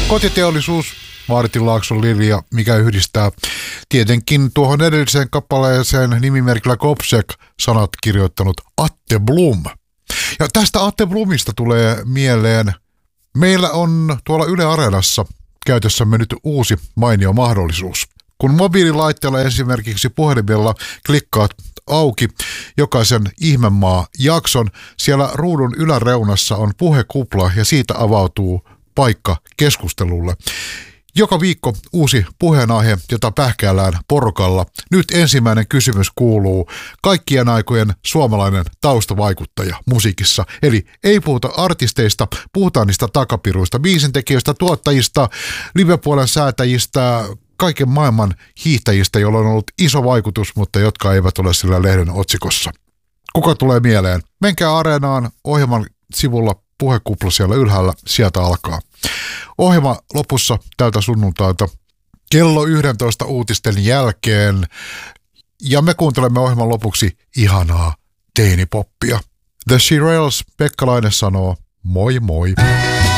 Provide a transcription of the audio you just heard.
Kotiteollisuus, Martin Laakson linja, mikä yhdistää tietenkin tuohon edelliseen kappaleeseen nimimerkillä Kopsek sanat kirjoittanut Atte Blom. Ja tästä Atte Blomista tulee mieleen, meillä on tuolla Yle Areenassa käytössämme nyt uusi mainio mahdollisuus. Kun mobiililaitteella esimerkiksi puhelimella klikkaat auki jokaisen Ihmemaa-jakson, siellä ruudun yläreunassa on puhekupla ja siitä avautuu paikka keskustelulle. Joka viikko uusi puheenaihe, jota pähkäillään porukalla. Nyt ensimmäinen kysymys kuuluu: kaikkien aikojen suomalainen taustavaikuttaja musiikissa. Eli ei puhuta artisteista, puhutaan niistä takapiruista, biisintekijöistä, tuottajista, livepuolen säätäjistä, kaiken maailman hiihtäjistä, joilla on ollut iso vaikutus, mutta jotka eivät ole sillä lehden otsikossa. Kuka tulee mieleen? Menkää Areenaan, ohjelman sivulla puhekupla siellä ylhäällä, sieltä alkaa. Ohjelma lopussa tältä sunnuntailta kello 11 uutisten jälkeen, ja me kuuntelemme ohjelman lopuksi ihanaa teinipoppia. The Shirelles, Pekka Laine sanoo moi moi.